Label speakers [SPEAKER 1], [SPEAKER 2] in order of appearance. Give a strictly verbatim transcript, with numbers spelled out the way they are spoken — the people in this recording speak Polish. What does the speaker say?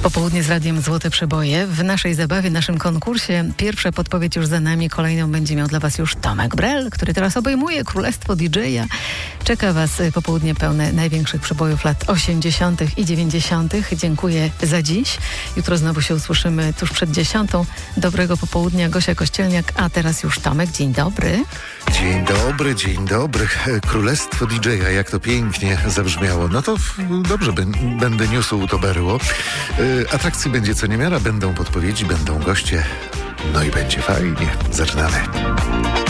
[SPEAKER 1] Popołudnie z Radiem Złote Przeboje. W naszej zabawie, naszym konkursie pierwsza podpowiedź już za nami, kolejną będzie miał dla Was już Tomek Brel, który teraz obejmuje królestwo D J-a. Czeka Was popołudnie pełne największych przebojów lat osiemdziesiątych i dziewięćdziesiątych. Dziękuję za dziś. Jutro znowu się usłyszymy tuż przed dziesiątą. Dobrego popołudnia, Gosia Kościelniak, a teraz już Tomek. Dzień dobry.
[SPEAKER 2] Dzień dobry, dzień dobry. Królestwo D J-a, jak to pięknie zabrzmiało. No to dobrze, będę niósł to berło. Atrakcji będzie co niemiara, będą podpowiedzi, będą goście. No i będzie fajnie. Zaczynamy.